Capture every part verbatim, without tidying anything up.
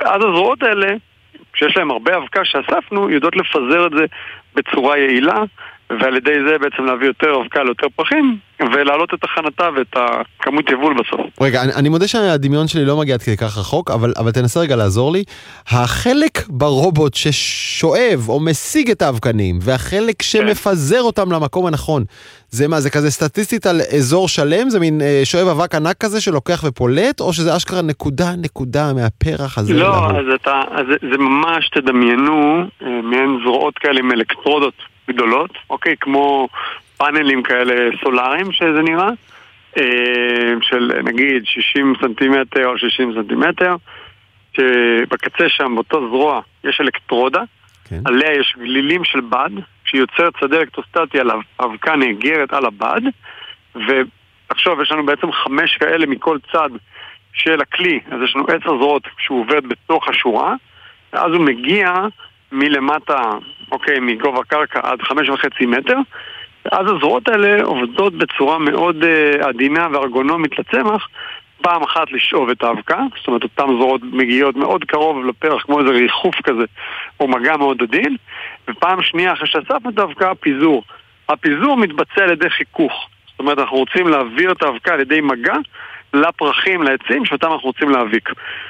ואז הזרועות האלה, כשיש להם הרבה אבקה שאספנו, יודעות לפזר את זה בצורה יעילה, ועל ידי זה בעצם להביא יותר אבקה ליותר פרחים, ולהעלות את הכנתה ואת הכמות יבול בסוף. רגע, אני, אני מודה שהדמיון שלי לא מגיע כדי כך רחוק, אבל, אבל תנסה רגע לעזור לי. החלק ברובוט ששואב או משיג את האבקנים, והחלק שמפזר אותם למקום הנכון, זה מה, זה כזה סטטיסטית על אזור שלם? זה מין אה, שואב אבק ענק כזה שלוקח ופולט, או שזה אשכרה נקודה נקודה מהפרח הזה? לא, אז, אתה, אז זה, זה ממש תדמיינו, אה, מעין זרועות כאלה עם אלקטרודות גדולות, אוקיי, כמו פאנלים כאלה סולאריים שזה נראה, של נגיד שישים סנטימטר או שישים סנטימטר, שבקצה שם באותו זרוע יש אלקטרודה, כן. עליה יש גלילים של בד, שיוצר צד אלקטרוסטטי על האבקה נאגרת על הבד, ועכשיו יש לנו בעצם חמש כאלה מכל צד של הכלי, אז יש לנו עשר זרועות שהוא עובד בתוך השורה, ואז הוא מגיע מלמטה, אוקיי, מגובה קרקע עד חמש וחצי מטר, ואז הזרועות האלה עובדות בצורה מאוד uh, עדינה וארגונומית לצמח, פעם אחת לשאוב את האבקה, זאת אומרת, אותם זרועות מגיעות מאוד קרוב לפרח, כמו איזה ריחוף כזה, או מגע מאוד עדין, ופעם שנייה, אחרי שאספנו את האבקה, הפיזור. הפיזור מתבצע על ידי חיכוך, זאת אומרת, אנחנו רוצים להעביר את האבקה על ידי מגע לפרחים, לעצים, שאותם אנחנו רוצים להאביק.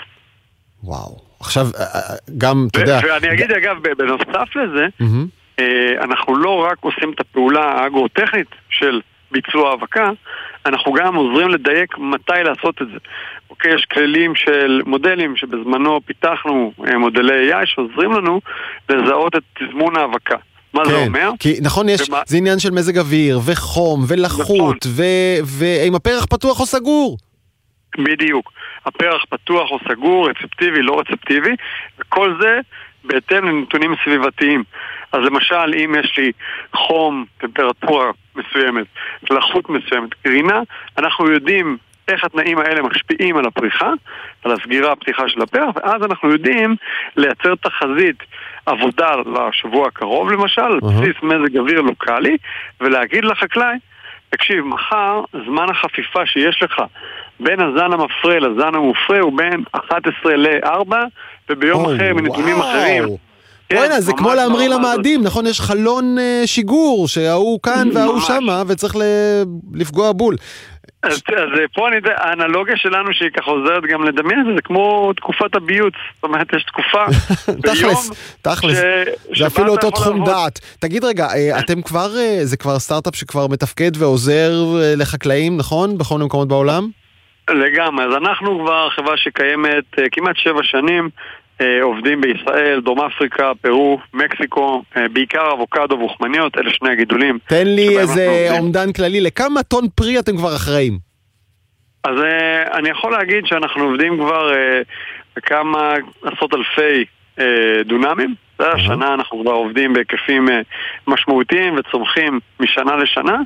וואו. עכשיו, גם, אתה יודע... ואני אגיד, אגב, בנוסף לזה, אנחנו לא רק עושים את הפעולה האגרוטכנית של ביצוע האבקה, אנחנו גם עוזרים לדייק מתי לעשות את זה. אוקיי, יש כללים של מודלים שבזמנו פיתחנו מודלי איי איי שעוזרים לנו לזהות את תזמון האבקה. מה זה אומר? כי נכון, יש, זה עניין של מזג אוויר, וחום, ולחות, ואם הפרח פתוח או סגור. בדיוק. הפרח פתוח או סגור, רצפטיבי, לא רצפטיבי, וכל זה בהתאם לנתונים סביבתיים. אז למשל, אם יש לי חום, טמפרטורה מסוימת, לחות מסוימת, קרינה, אנחנו יודעים איך התנאים האלה משפיעים על הפריחה, על הסגירה הפתיחה של הפרח, ואז אנחנו יודעים לייצר תחזית עבודה לשבוע הקרוב, למשל, על בסיס מזג אוויר לוקלי, ולהגיד לחקלאי, תקשיב, מחר זמן החפיפה שיש לך בין הזן המפרה לזן המופרה הוא בין אחת עשרה לארבע, וביום אחר מנתונים אחרים. וואלה, זה כמו להמריא למאדים, נכון? יש חלון שיגור, שההוא כאן וההוא שמה, וצריך לפגוע בול. אז פה אני יודע, האנלוגיה שלנו שהיא ככה עוזרת גם לדמיין, זה כמו תקופת הביוץ. זאת אומרת, יש תקופה ביום תכלס, זה אפילו אותו תחום דעת. תגיד רגע, אתם כבר, זה כבר סטארט-אפ שכבר מתפקד ועוזר לחקלאים, נכון? בכל מקומות בעולם? לגמרי, אז אנחנו כבר חברה שקיימת כמעט שבע שנים, עובדים בישראל, דרום אפריקה, פרו, מקסיקו, בעיקר אבוקדו וחמניות, אלה שני הגידולים. תן לי איזה אומדן כללי, לכמה טון פרי אתם כבר אחראים? אז אני יכול להגיד שאנחנו עובדים כבר בכמה עשרות אלפי דונמים. השנה אנחנו כבר עובדים בהיקפים משמעותיים וצומחים משנה לשנה,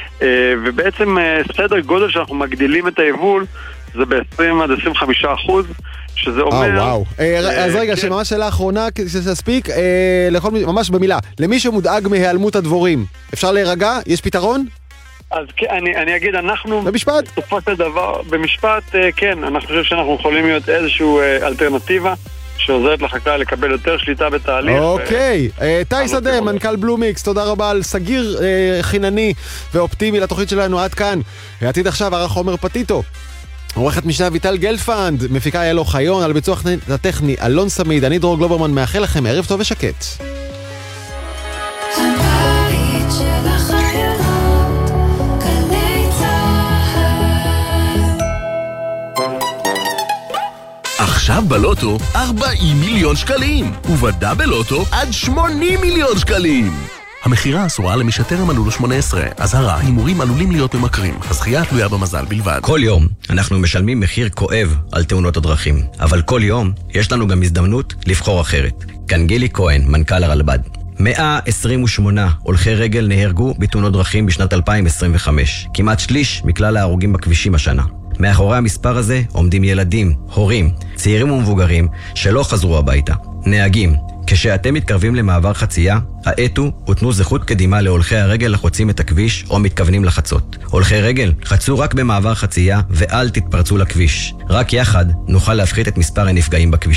ובעצם סדר גודל שאנחנו מגדילים את היבול זה ב-עשרים עד עשרים וחמישה אחוז, שזה אומר... וואו, אז רגע, שממש שאלה האחרונה, שתספיק, ממש במילה, למי שמודאג מהיעלמות הדבורים, אפשר להירגע? יש פתרון? אז אני אגיד, אנחנו... במשפט? בסופו של דבר, במשפט, כן, אנחנו חושב שאנחנו יכולים להיות איזושהי אלטרנטיבה, שעוזרת לחקלאי לקבל יותר שליטה בתהליך. אוקיי, תאי שדה, מנכ"ל בלומיקס, תודה רבה על סגיר חינני ואופטימי לתוכנית שלנו עד כאן. עתיד עכשיו ערך עומר פטיטו. עורכת משנה ויטל גלפנד, מפיקה יאלו חיון, על ביצוע הטכני אלון סמיד, אני דרור גלוברמן, מאחל לכם ערב טוב ושקט. עכשיו בלוטו ארבעים מיליון שקלים, ובדאבל לוטו עד שמונים מיליון שקלים. המחירה אסורה למי שטרם מלאו לו שמונה עשרה. אזהרה, הימורים עלולים להיות ממכרים. הזכייה תלויה במזל בלבד. כל יום אנחנו משלמים מחיר כואב על תאונות הדרכים, אבל כל יום יש לנו גם הזדמנות לבחור אחרת. כאן גילי כהן, מנכ"ל הרלב"ד. מאה עשרים ושמונה הולכי רגל נהרגו בתאונות דרכים בשנת אלפיים עשרים וחמש, כמעט שליש מכלל ההרוגים בכבישים השנה. מאחורי המספר הזה עומדים ילדים, הורים, צעירים ומבוגרים שלא חזרו הביתה. נהגים, כשאתם מתקרבים למעבר חצייה, האטו ותנו זכות קדימה להולכי הרגל לחוצים את הכביש או מתכוונים לחצות. הולכי רגל, חצו רק במעבר חצייה ואל תתפרצו לכביש. רק יחד נוכל להפחית את מספר הנפגעים בכביש.